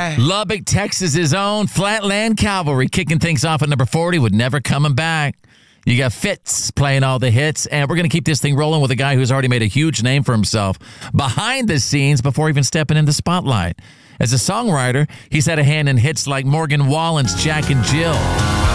guy. Lubbock, Texas's own Flatland Cavalry kicking things off at number 40 with Never Coming Back. You got Fitz playing all the hits, and we're going to keep this thing rolling with a guy who's already made a huge name for himself behind the scenes before even stepping in the spotlight. As a songwriter, he's had a hand in hits like Morgan Wallen's Jack and Jill.